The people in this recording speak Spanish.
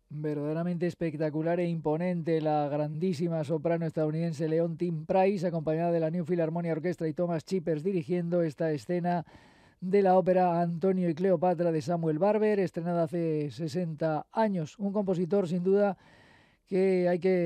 Verdaderamente espectacular e imponente la grandísima soprano estadounidense Leontine Price, acompañada de la New Philharmonia Orchestra y Thomas Chippers dirigiendo esta escena de la ópera Antonio y Cleopatra de Samuel Barber, estrenada hace 60 años. Un compositor sin duda que hay que